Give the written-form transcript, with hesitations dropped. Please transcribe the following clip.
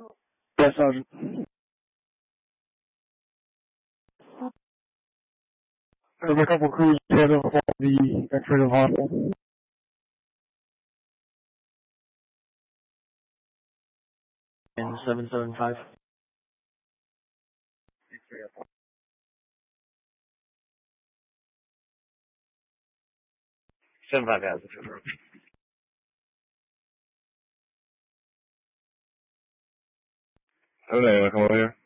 Yes, Sergeant. There's a couple crews head up on the X-ray of hospital. And 775. 75 has it. Hello, come over here.